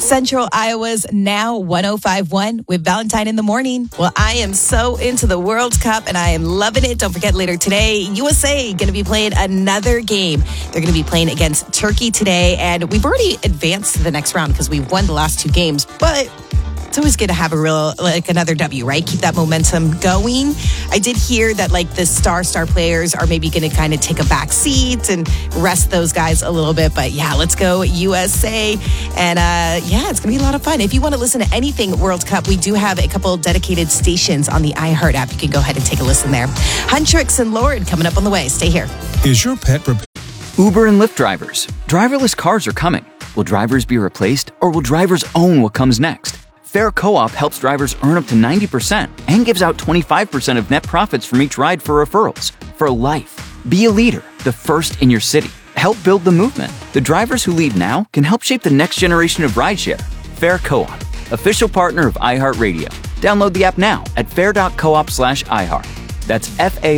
Central Iowa's Now 105.1 with Valentine in the morning. Well, I am so into the World Cup and I am loving it. Don't forget later today, USA going to be playing another game. They're going to be playing against Turkey today. And we've already advanced to the next round because we've won the last two games. But it's always good to have another W, right? Keep that momentum going. I did hear that the star players are maybe going to kind of take a back seat and rest those guys a little bit. But yeah, let's go USA. And it's going to be a lot of fun. If you want to listen to anything World Cup, we do have a couple dedicated stations on the iHeart app. You can go ahead and take a listen there. Huntrix and Lord coming up on the way. Stay here. Is your pet prepared? Uber and Lyft drivers. Driverless cars are coming. Will drivers be replaced or will drivers own what comes next? Fair Co-op helps drivers earn up to 90% and gives out 25% of net profits from each ride for referrals for life. Be a leader, the first in your city. Help build the movement. The drivers who lead now can help shape the next generation of rideshare. Fair Co-op, official partner of iHeartRadio. Download the app now at fair.coop/iHeart. That's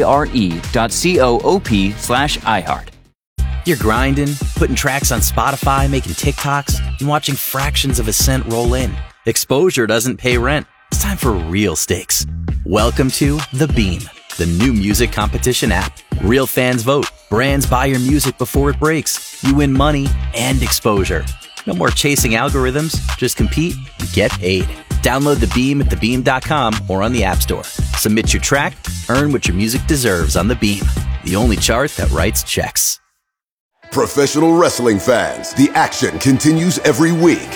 FARE.coop/iHeart. You're grinding, putting tracks on Spotify, making TikToks, and watching fractions of a cent roll in. Exposure doesn't pay rent. It's time for real stakes. Welcome to The Beam, the new music competition app. Real fans vote. Brands buy your music before it breaks. You win money and exposure. No more chasing algorithms. Just compete and get paid. Download The Beam at thebeam.com or on the App Store. Submit your track. Earn what your music deserves on The Beam, the only chart that writes checks. Professional wrestling fans, the action continues every week.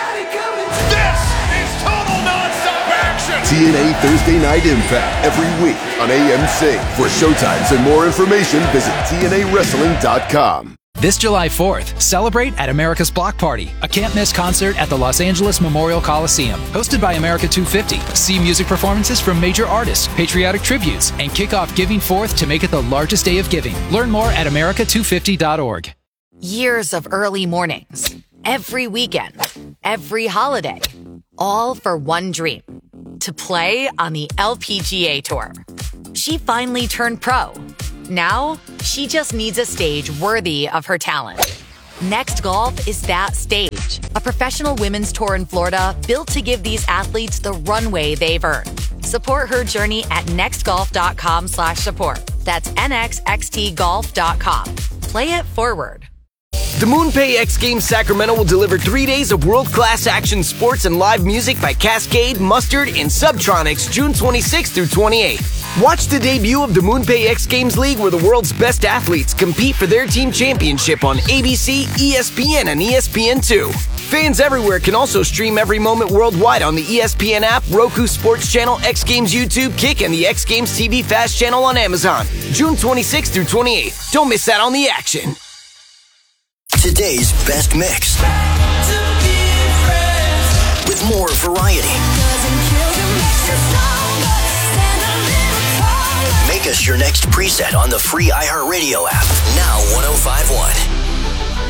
This is total non-stop action! TNA Thursday Night Impact every week on AMC. For showtimes and more information, visit TNAWrestling.com. This July 4th, celebrate at America's Block Party, a can't-miss concert at the Los Angeles Memorial Coliseum. Hosted by America 250. See music performances from major artists, patriotic tributes, and kick off Giving Forth to make it the largest day of giving. Learn more at America250.org. Years of early mornings, every weekend, every holiday, all for one dream, to play on the LPGA Tour. She finally turned pro. Now, she just needs a stage worthy of her talent. Next Golf is that stage, a professional women's tour in Florida built to give these athletes the runway they've earned. Support her journey at nextgolf.com/support. That's nxxtgolf.com. Play it forward. The MoonPay X Games Sacramento will deliver 3 days of world-class action sports and live music by Cascade, Mustard, and Subtronics June 26th through 28th. Watch the debut of the MoonPay X Games League where the world's best athletes compete for their team championship on ABC, ESPN, and ESPN2. Fans everywhere can also stream every moment worldwide on the ESPN app, Roku Sports Channel, X Games YouTube, Kick, and the X Games TV Fast channel on Amazon. June 26th through 28th. Don't miss out on the action. Today's best mix with more variety. Make us your next preset on the free iHeartRadio app. Now 105.1.